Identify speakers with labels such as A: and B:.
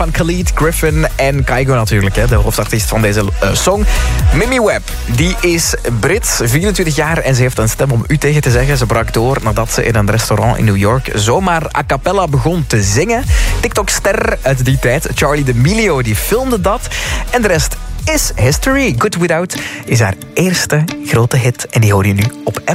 A: van Khalid, Griffin en Kygo natuurlijk, hè, de hoofdartiest van deze song. Mimi Webb, die is Brits, 24 jaar en ze heeft een stem om u tegen te zeggen. Ze brak door nadat ze in een restaurant in New York zomaar a cappella begon te zingen. TikTok-ster uit die tijd, Charli D'Amelio, die filmde dat. En de rest is history. Good Without is haar eerste grote hit en die hoor je nu op